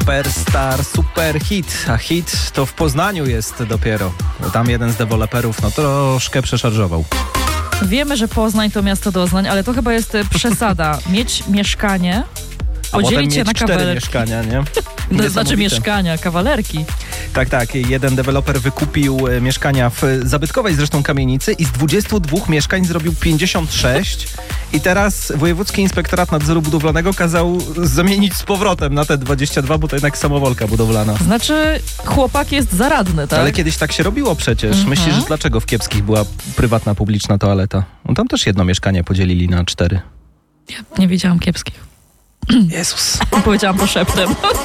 Superstar, super hit, a hit to w Poznaniu jest dopiero. Tam jeden z deweloperów troszkę przeszarżował. Wiemy, że Poznań to miasto doznań, ale to chyba jest przesada. Mieć mieszkanie, podzielić się na 4 kawalerki. mieszkania, nie? To znaczy mieszkania, kawalerki. Tak. Jeden deweloper wykupił mieszkania w zabytkowej zresztą kamienicy i z 22 mieszkań zrobił 56 i teraz Wojewódzki Inspektorat Nadzoru Budowlanego kazał zamienić z powrotem na te 22, bo to jednak samowolka budowlana. Znaczy chłopak jest zaradny, tak? Ale kiedyś tak się robiło przecież. Myślisz, że dlaczego w Kiepskich była prywatna, publiczna toaleta? No tam też jedno mieszkanie podzielili na 4. Ja nie wiedziałam Kiepskich. Jezus. Powiedziałam to szeptem.